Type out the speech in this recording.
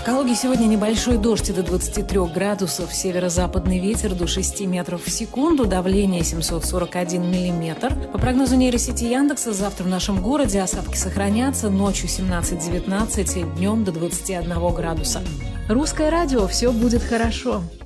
В Калуге сегодня небольшой дождь до 23 градусов, северо-западный ветер до 6 метров в секунду, давление 741 миллиметр. По прогнозу нейросети Яндекса, завтра в нашем городе осадки сохранятся, ночью 17-19, днем до 21 градуса. Русское радио, все будет хорошо.